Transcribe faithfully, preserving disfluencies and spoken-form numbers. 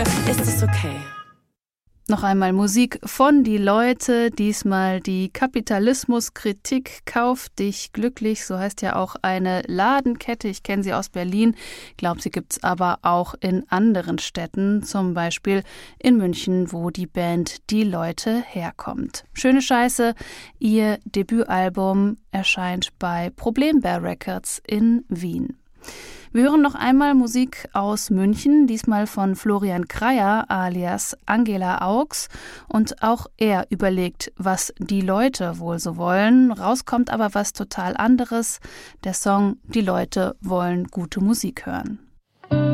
Ist es okay? Noch einmal Musik von Die Leute, diesmal die Kapitalismuskritik. Kauf dich glücklich, so heißt ja auch eine Ladenkette. Ich kenne sie aus Berlin, ich glaube, sie gibt es aber auch in anderen Städten, zum Beispiel in München, wo die Band Die Leute herkommt. Schöne Scheiße, ihr Debütalbum erscheint bei Problembär Records in Wien. Wir hören noch einmal Musik aus München, diesmal von Florian Kreyer alias Angela Augs. Und auch er überlegt, was die Leute wohl so wollen. Rauskommt aber was total anderes. Der Song Die Leute wollen gute Musik hören.